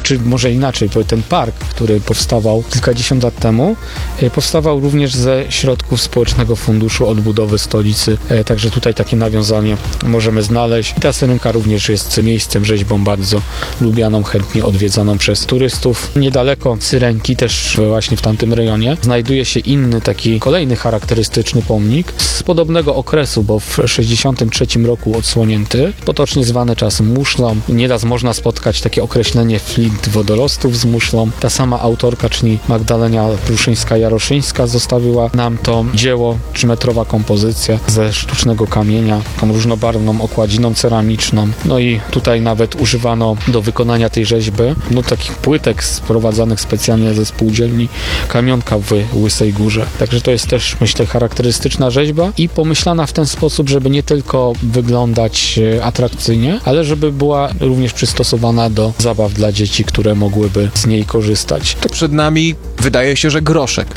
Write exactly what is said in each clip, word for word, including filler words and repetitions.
czy może inaczej, bo ten park, który powstawał kilkadziesiąt lat temu, powstawał również ze środków Społecznego Funduszu Odbudowy Stolicy, także tutaj takie nawiązanie możemy znaleźć. I ta Syrenka również jest miejscem, rzeźbą bardzo lubianą, chętnie odwiedzaną przez turystów. Niedaleko Syrenki, też właśnie w tamtym rejonie, znajduje się inny taki kolejny charakterystyczny pomnik z podobnego okresu, bo w sześćdziesiątym trzecim roku odsłonięty, potocznie zwany czasem muszlą. Nieraz można spotkać takie określenie flint wodorostów z muszlą. Ta sama autorka, czyli Magdalena Pruszyńska-Jaroszyńska, zostawiła nam to dzieło, trzymetrowa kompozycja ze sztucznego kamienia, tą różnobarwną okładziną ceramiczną. No i tutaj nawet używano do wykonania tej rzeźby no takich płytek sprowadzanych specjalnie ze spółdzielni Kamionka w Łysej Górze. Także to jest też, myślę, charakterystyczna rzeźba i pomyślana w ten sposób, żeby nie tylko wyglądać atrakcyjnie, ale żeby była również przystosowana do zabaw dla dzieci, które mogłyby z niej korzystać. To przed nami wydaje się, że groszek.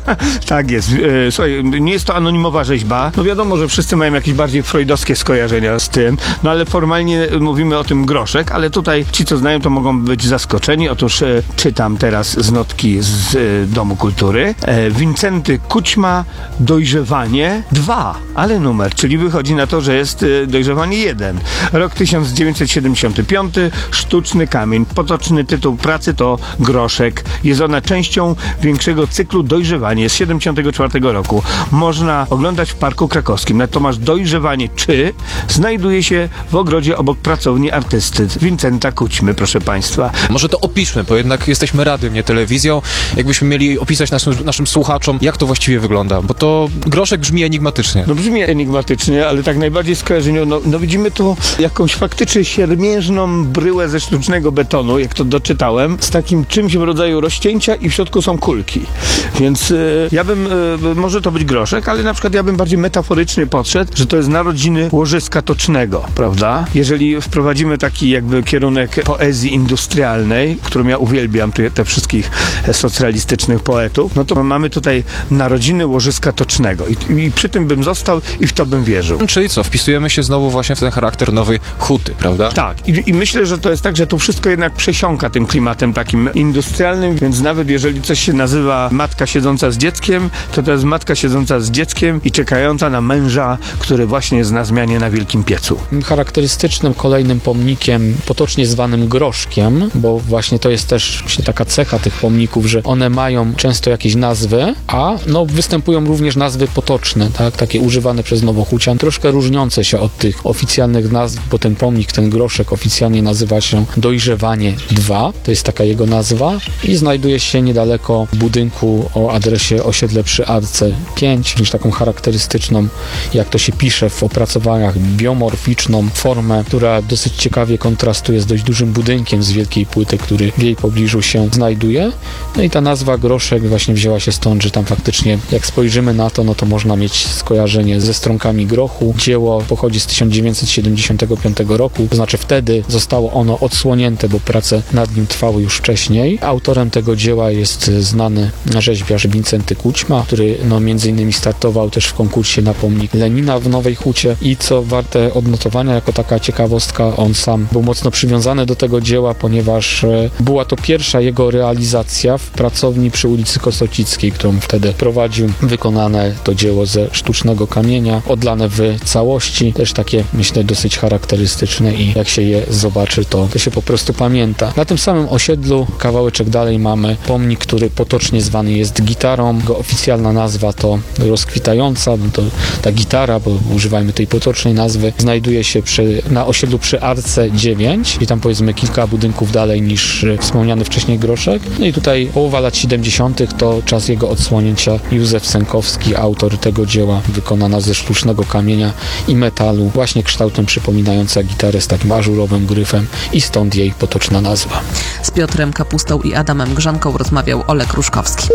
Tak jest. Słuchaj, nie jest to anonimowa rzeźba. No wiadomo, że wszyscy mają jakieś bardziej freudowskie skojarzenia z tym, no ale formalnie mówimy o tym groszek, ale tutaj ci, co znają, to mogą być zaskoczeni. Otóż e, czytam teraz z notki z e, Domu Kultury. E, Wincenty Kućma, Dojrzewanie dwa, ale numer, czyli wychodzi na to, że jest e, Dojrzewanie jeden. Rok tysiąc dziewięćset siedemdziesiąty piąty, Sztuczny kamień. Potoczny tytuł pracy to Groszek. Jest ona częścią większego cyklu Dojrzewanie z siedemdziesiątego czwartego roku. Można oglądać w Parku Krakowskim. Natomiast Dojrzewanie trzy znajduje się w ogrodzie obok pracowni artysty Wincenta Kućmy, proszę Państwa. Może to opiszmy, bo jednak jesteśmy radiem, nie telewizją. Jakbyśmy mieli opisać naszym, naszym słuchaczom, jak to właściwie wygląda, bo to groszek brzmi enigmatycznie. No brzmi enigmatycznie, ale tak najbardziej skojarzenie, no, no widzimy tu jakąś faktycznie siermiężną bryłę ze sztucznego betonu, jak to doczytałem, z takim czymś w rodzaju rozcięcia i w środku są kulki. Więc y, ja bym, y, może to być groszek, ale na przykład ja bym bardziej metaforycznie podszedł, że to jest narodziny łożyska tocznego, prawda? Jeżeli wprowadzimy taki jakby kierunek poezji industrialnej, którą ja uwielbiam, te, te wszystkich socjalistycznych poetów, no to mamy tutaj narodziny łożyska tocznego I, i przy tym bym został i w to bym wierzył. Czyli co, wpisujemy się znowu właśnie w ten charakter nowej huty, prawda? Tak. I, i myślę, że to jest tak, że to wszystko jednak przesiąka tym klimatem takim industrialnym, więc nawet jeżeli coś się nazywa matka siedząca z dzieckiem, to to jest matka siedząca z dzieckiem i czekająca na męża, który właśnie jest na zmianie na wielkim piecu. Charakterystycznym kolejnym pomnikiem, potocznie zwanym groszkiem, bo właśnie to jest też właśnie taka cecha tych pomników, że one mają często jakieś nazwy, a no występują również nazwy potoczne, tak, takie używane przez Nowochódzan, troszkę różniące się od tych oficjalnych nazw, bo ten pomnik, ten groszek oficjalnie nazywa się Dojrzewanie dwa, to jest taka jego nazwa i znajduje się niedaleko budynku o adresie Osiedle przy Arce pięć, czyli taką charakterystyczną, jak to się pisze w opracowaniach, biomorficzną formę, która dosyć ciekawie kontrastuje z dość dużym budynkiem z wielkiej płyty, który w jej pobliżu się znajduje. No i ta nazwa groszek właśnie wzięła się stąd, że tam faktycznie jak spojrzymy na to, no to można mieć skojarzenie ze stronkami grochu. Dzieło pochodzi z tysiąc dziewięćset siedemdziesiątego piątego roku, to znaczy wtedy zostało ono odsłonięte, bo prace nad nim trwały już wcześniej. Autorem tego dzieła jest znany rzeźbiarz Wincenty Kućma, który no między innymi startował też w konkursie na pomnik Lenina w Nowej Hucie i co warte odnotowania jako taka ciekawostka, on sam był mocno przywiązany do tego dzieła, ponieważ była to pierwsza jego realizacja w pracowni przy ulicy Kosocickiej, którą wtedy prowadził. Wykonane to dzieło ze sztucznego kamienia, odlane w całości, też takie, myślę, dosyć charakterystyczne i jak się je zobaczy, to, to się po prostu pamięta. Na tym samym osiedlu, kawałeczek dalej, mamy pomnik, który potocznie zwany jest gitarą. Jego oficjalna nazwa to rozkwitająca, bo to ta gitara, bo używajmy tej potocznej nazwy, znajduje się przy, na osiedlu przy Arce dziewięć i tam powiedzmy kilka budynków dalej niż wspomniany wcześniej groszek. No i tutaj połowa lat siedemdziesiątych to czas jego odsłonięcia. Józef Sękowski, autor tego dzieła, wykonana ze sztucznego kamienia i metalu, właśnie kształtem przypominająca gitarę z takim ażurowym gryfem i stąd jej potoczna nazwa. Z Piotrem Kapustą i Adamem Grzanką rozmawiał Olek Ruszkowski.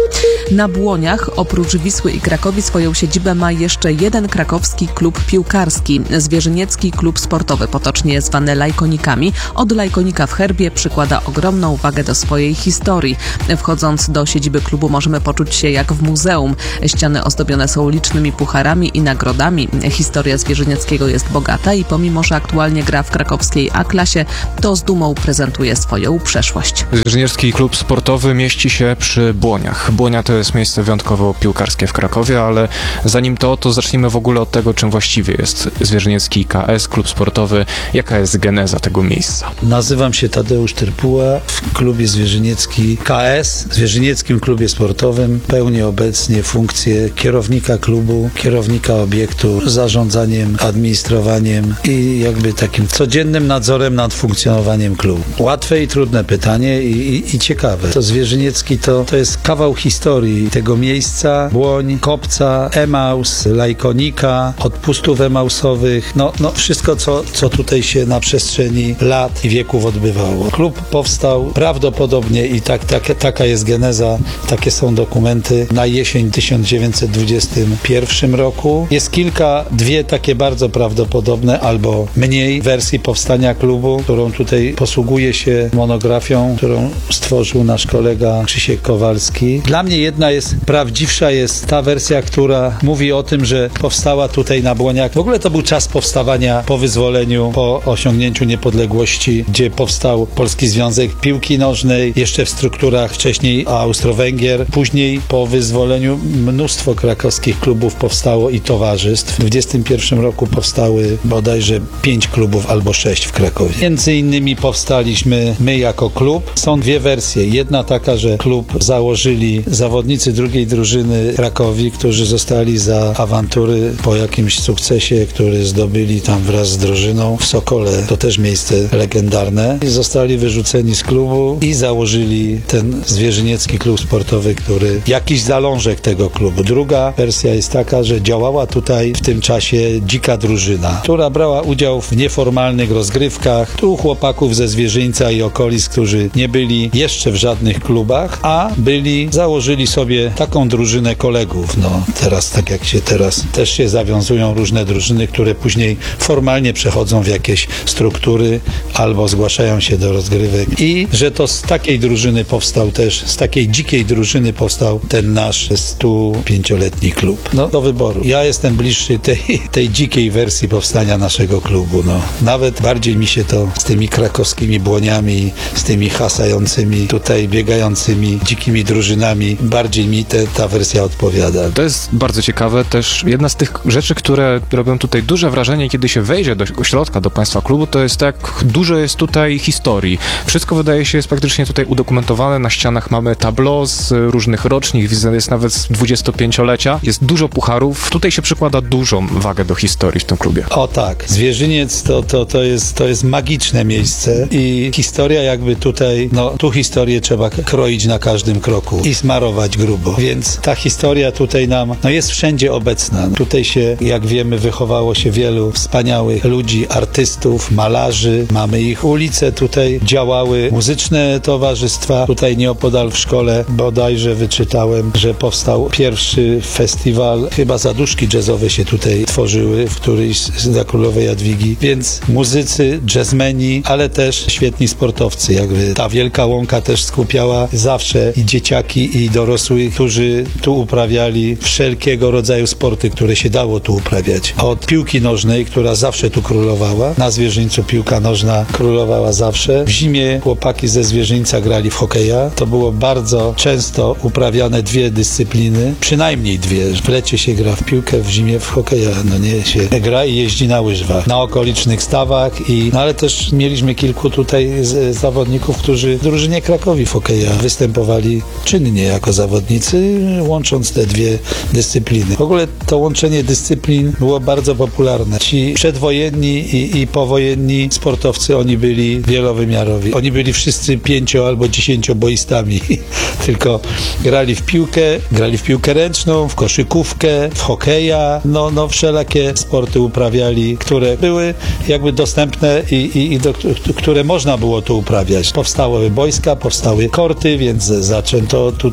Na Błoniach oprócz Wisły i Krakowi swoją siedzibę ma jeszcze jeden krakowski klub piłkarski, Zwierzyniecki Klub Sportowy, potocznie zwany Lajkonikami. Od Lajkonika w herbie przykłada ogromną wagę do swojej historii. Wchodząc do siedziby klubu możemy poczuć się jak w muzeum. Ściany ozdobione są licznymi pucharami i nagrodami. Historia Zwierzynieckiego jest bogata i pomimo, że aktualnie gra w krakowskiej A-klasie, to z dumą prezentuje swoją przeszłość. Zwierzyniecki Klub Sportowy mieści się przy Błoniach. Błonia to jest miejsce wyjątkowo piłkarskie w Krakowie, ale zanim to, to zacznijmy w ogóle od tego, czym właściwie jest Zwierzyniecki K S, klub sportowy. Jaka jest geneza tego miejsca? Nazywam się Tadeusz Tyrpuła. W klubie Zwierzyniecki K S, Zwierzynieckim Klubie Sportowym, pełnię obecnie funkcję kierownika klubu, kierownika obiektu, zarządzaniem, administrowaniem i jakby takim codziennym nadzorem nad funkcjonowaniem klubu. Łatwe i trudne pytanie i, i, i ciekawe. To Zwierzyniecki to, to jest kawał historii tego miejsca, Błoń, Kopca, Emaus, Lajkonika, odpustów emausowych, no, no wszystko, co, co tutaj się na przestrzeni lat i wieków odbywało. Klub powstał prawdopodobnie i tak, tak, taka jest geneza, takie są dokumenty, na jesień tysiąc dziewięćset dwudziestym pierwszym roku. Jest kilka, dwie takie bardzo prawdopodobne albo mniej wersji powstania klubu, którą tutaj posługuje się monografią, którą stworzył nasz kolega Krzysiek Kowalski. Dla mnie jedna jest, prawdziwsza jest ta wersja, która mówi o tym, że powstała tutaj na Błoniach. W ogóle to był czas powstawania po wyzwoleniu, po osiągnięciu niepodległości, gdzie powstał Polski Związek Piłki Nożnej, jeszcze w strukturach wcześniej Austro-Węgier. Później po wyzwoleniu mnóstwo krakowskich klubów powstało i towarzystw. W dwudziestym pierwszym roku powstały bodajże pięć klubów albo sześć w Krakowie. Między innymi powstaliśmy my jako klub. Są dwie wersje. Jedna taka, że klub założyli zawodnicy drugiej drużyny Krakowi, którzy zostali za awantury po jakimś sukcesie, który zdobyli tam wraz z drużyną w Sokole. To też miejsce legendarne. I zostali wyrzuceni z klubu i założyli ten Zwierzyniecki Klub Sportowy, który jakiś zalążek tego klubu. Druga wersja jest taka, że działała tutaj w tym czasie dzika drużyna, która brała udział w nieformalnych rozgrywkach. Tu chłopaków ze Zwierzyńca i okolic, którzy nie byli jeszcze w żadnych klubach, a byli, założyli sobie taką drużynę kolegów. No teraz, tak jak się teraz też się zawiązują różne drużyny, które później formalnie przechodzą w jakieś struktury albo zgłaszają się do rozgrywek i że to z takiej drużyny powstał też, z takiej dzikiej drużyny powstał ten nasz stu pięcioletni klub. No do wyboru. Ja jestem bliższy tej, tej dzikiej wersji powstania naszego klubu. No. Nawet bardziej mi się to z tymi krakowskimi Błoniami, z tymi hasającymi, tutaj biegającymi dzikimi drużynami, bardziej mi te, ta wersja odpowiada. To jest bardzo ciekawe. Też jedna z tych rzeczy, które robią tutaj duże wrażenie, kiedy się wejdzie do środka, do państwa klubu, to jest jak dużo jest tutaj historii. Wszystko wydaje się jest praktycznie tutaj udokumentowane. Na ścianach mamy tableau z różnych rocznik, jest nawet z dwudziestopięciolecia. Jest dużo pucharów. Tutaj się przykłada dużą wagę do historii w tym klubie. O tak. Zwierzyniec to, to, to, jest, to jest magiczne miejsce i historia jakby tutaj, no tu historię trzeba kroić na każdym kroku i smarować grubo. Więc ta historia tutaj nam, no jest wszędzie obecna. Tutaj się, jak wiemy, wychowało się wielu wspaniałych ludzi, artystów, malarzy. Mamy ich ulice, tutaj działały muzyczne towarzystwa. Tutaj nieopodal w szkole bodajże wyczytałem, że powstał pierwszy festiwal, chyba zaduszki jazzowe się tutaj tworzyły w którejś z na Królowej Jadwigi, więc muzycy, jazzmeni, ale też świetni sportowcy. Jakby ta Wielka Łąka też skupiała zawsze i dzieciaki, i dorosłych, którzy tu uprawiali wszelkiego rodzaju sporty, które się dało tu uprawiać. Od piłki nożnej, która zawsze tu królowała, na Zwierzyńcu piłka nożna królowała zawsze. W zimie chłopaki ze Zwierzyńca grali w hokeja. To było bardzo często uprawiane dwie dyscypliny, przynajmniej dwie. W lecie się gra w piłkę, w zimie w hokeja. No nie, się gra i jeździ na łyżwach. Na okolicznych stawach i, no ale też mieliśmy kilku tutaj z, zawodników, którzy w drużynie Krakowi w hokeja występowali czynnie jako zawodnicy, łącząc te dwie dyscypliny. W ogóle to łączenie dyscyplin było bardzo popularne. Ci przedwojenni i, i powojenni sportowcy, oni byli wielowymiarowi. Oni byli wszyscy pięcio- albo dziesięcioboistami. Tylko grali w piłkę, grali w piłkę ręczną, w koszykówkę, w hokeja, no, no wszelakie sporty uprawiali, które były jakby dostępne i, i, i do, które można było tu uprawiać. Powstały boiska, powstały korty, więc zaczęto tutaj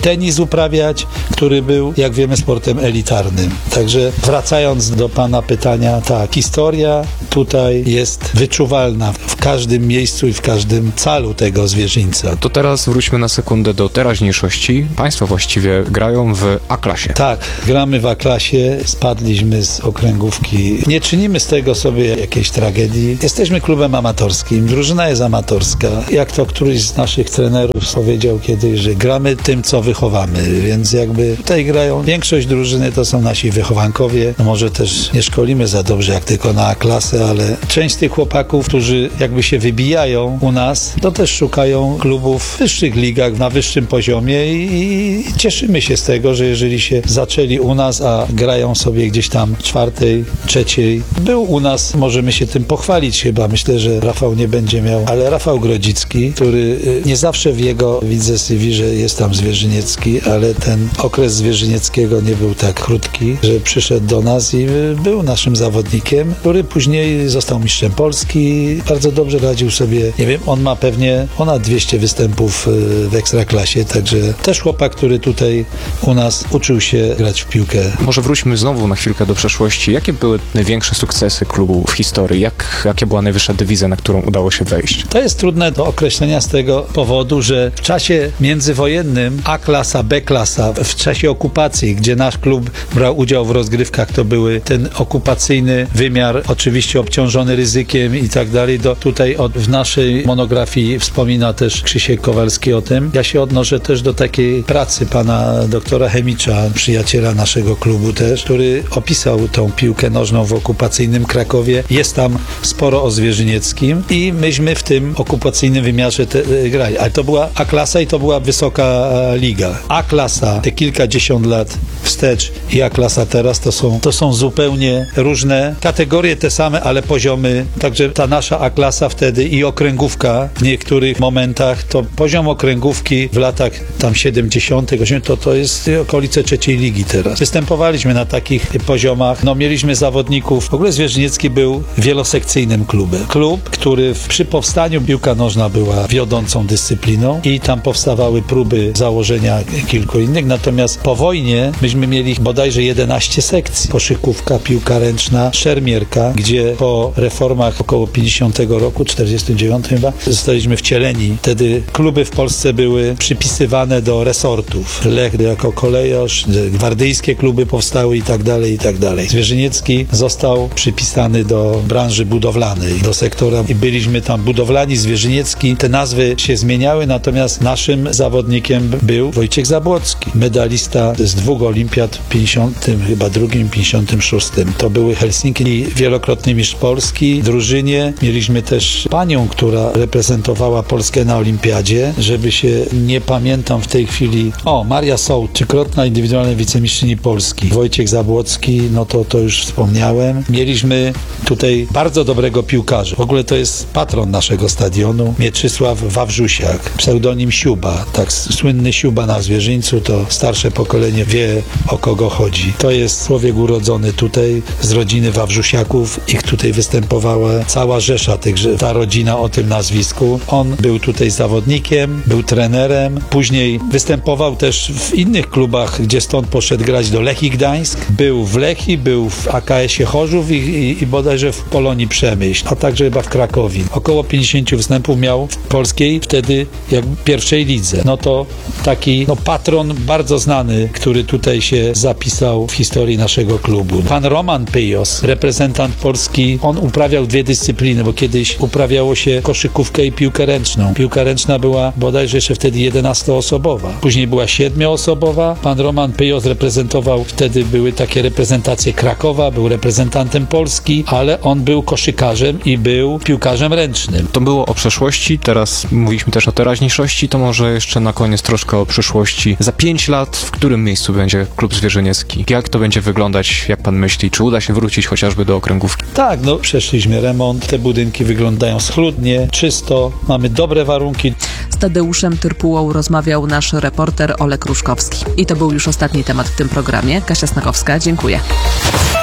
tenis uprawiać, który był, jak wiemy, sportem elitarnym. Także wracając do pana pytania, tak, historia tutaj jest wyczuwalna w każdym miejscu i w każdym calu tego zwierzyńca. To teraz wróćmy na sekundę do teraźniejszości. Państwo właściwie grają w A-klasie. Tak, gramy w A-klasie, spadliśmy z okręgówki. Nie czynimy z tego sobie jakiejś tragedii. Jesteśmy klubem amatorskim, drużyna jest amatorska. Jak to któryś z naszych trenerów powiedział kiedyś, że gramy tym, co wychowamy, więc jakby tutaj grają, większość drużyny to są nasi wychowankowie. No może też nie szkolimy za dobrze, jak tylko na A-klasę, ale część tych chłopaków, którzy jakby się wybijają u nas, to też szukają klubów w wyższych ligach, na wyższym poziomie i cieszymy się z tego, że jeżeli się zaczęli u nas, a grają sobie gdzieś tam czwartej, trzeciej, był u nas, możemy się tym pochwalić chyba. Myślę, że Rafał nie będzie miał, ale Rafał Grodzicki, który nie zawsze w jego widzę C V, że jest tam Zwierzyniecki, ale ten okres Zwierzynieckiego nie był tak krótki, że przyszedł do nas i był naszym zawodnikiem, który później został mistrzem Polski. Bardzo dobrze radził sobie, nie wiem, on ma pewnie ponad dwieście występów w Ekstraklasie, także też chłopak, który tutaj u nas uczył się grać w piłkę. Może wróćmy znowu na chwilkę do przeszłości. Jakie były największe sukcesy klubu w historii? Jak, jakie była najwyższa dywizja, na którą udało się wejść? To jest trudne do określenia z tego powodu, że w czasie międzywojennym A-klasa, B-klasa, w czasie okupacji, gdzie nasz klub brał udział w rozgrywkach, to były ten okupacyjny wymiar, oczywiście obciążony ryzykiem i tak dalej. Do, tutaj od, w naszej monografii wspomina też Krzysiek Kowalski o tym. Ja się odnoszę też do takiej pracy pana doktora Chemicza, przyjaciela naszego klubu też, który opisał tą piłkę nożną w okupacyjnym Krakowie. Jest tam sporo o Zwierzynieckim i myśmy w tym okupacyjnym wymiarze te, e, grali. Ale to była A-klasa i to była wysoka e, liga. A-klasa te kilkadziesiąt lat wstecz i A-klasa teraz to są, to są zupełnie różne kategorie, te same, ale poziomy. Także ta nasza A-klasa wtedy i okręgówka w niektórych momentach, to poziom okręgówki w latach tam siedemdziesiątych, osiemdziesiątych, to to jest okolice trzeciej ligi teraz. Występowaliśmy na takich poziomach. No mieliśmy zawodników. W ogóle Zwierzyniecki był wielosekcyjnym klubem. Klub, który w, przy powstaniu piłka nożna była wiodącą dyscypliną i tam powstawały próby założenia kilku innych. Natomiast po wojnie myśmy mieli bodajże jedenaście sekcji. Koszykówka, piłka ręczna, szermierka, gdzie po reformach około pięćdziesiątego roku, czterdziestym dziewiątym chyba, zostaliśmy wcieleni. Wtedy kluby w Polsce były przypisywane do resortów. Lech jako kolejosz, gwardyjskie kluby powstały i tak dalej, i tak dalej. Zwierzyniecki został przypisany do branży budowlanej, do sektora i byliśmy tam budowlani, Zwierzyniecki. Te nazwy się zmieniały, natomiast naszym zawodnikiem był Wojciech Zabłocki, medalista z dwóch olimpiad w pięćdziesiątym chyba drugim, pięćdziesiątym szóstym. To były Helsinki i wielokrotny mistrz Polski. W drużynie mieliśmy też panią, która reprezentowała Polskę na olimpiadzie, żeby się, nie pamiętam w tej chwili, o, Maria Sołt, trzykrotna indywidualna wicemistrzyni Polski. Wojciech Zabłocki, no to to już wspomniałem. Mieliśmy tutaj bardzo dobrego piłkarza. W ogóle to jest patron naszego stadionu, Mieczysław Wawrzusiak, pseudonim Siuba. Tak, słynny Siuba na Zwierzyńcu, to starsze pokolenie wie, o kogo chodzi. To jest człowiek urodzony tutaj z rodziny Wawrzusiaków. Ich tutaj występowała cała rzesza tych, ta rodzina o tym nazwisku. On był tutaj zawodnikiem, był trenerem, później występował też w innych klubach, gdzie stąd poszedł grać do Lechii Gdańsk. Był w Lechii, był w A K S ie Chorzów i, i, i bodajże w Polonii Przemyśl, a także chyba w Krakowie. Około pięćdziesiąt występów miał w polskiej, wtedy jak w pierwszej lidze. No to taki no, patron bardzo znany, który tutaj się zapisał w historii naszego klubu. Pan Roman Pyjos, reprezentant Polski, on uprawiał dwie dyscypliny, bo kiedyś uprawiało się koszykówkę i piłkę ręczną. Piłka ręczna była bodajże jeszcze wtedy jedenastoosobowa. Później była siedmioosobowa. Pan Roman Pyjos reprezentował, wtedy były takie reprezentacje Krakowa, był reprezentantem Polski, ale on był koszykarzem i był piłkarzem ręcznym. To było o przeszłości, teraz mówiliśmy też o teraźniejszości, to może jeszcze na koniec troszkę o przyszłości. Za pięć lat w którym miejscu będzie klub Zwierzyniecki? Jak to będzie wyglądać, jak pan myśli? Czy uda się wrócić chociażby do okręgówki? Tak, no przeszliśmy remont, te budynki wyglądają schludnie, czysto, mamy dobre warunki. Z Tadeuszem Tyrpułą rozmawiał nasz reporter Olek Ruszkowski. I to był już ostatni temat w tym programie. Kasia Snakowska, dziękuję.